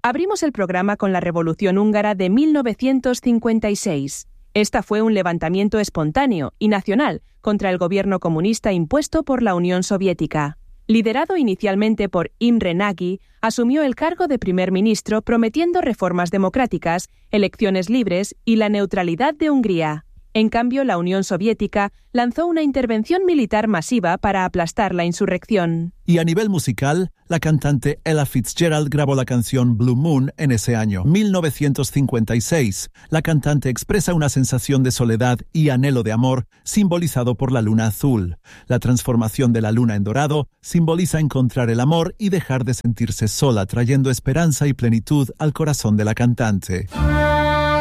Abrimos el programa con la Revolución Húngara de 1956. Esta fue un levantamiento espontáneo y nacional contra el gobierno comunista impuesto por la Unión Soviética. Liderado inicialmente por Imre Nagy, asumió el cargo de primer ministro prometiendo reformas democráticas, elecciones libres y la neutralidad de Hungría. En cambio, la Unión Soviética lanzó una intervención militar masiva para aplastar la insurrección. Y a nivel musical, la cantante Ella Fitzgerald grabó la canción Blue Moon en ese año, 1956. La cantante expresa una sensación de soledad y anhelo de amor, simbolizado por la luna azul. La transformación de la luna en dorado simboliza encontrar el amor y dejar de sentirse sola, trayendo esperanza y plenitud al corazón de la cantante.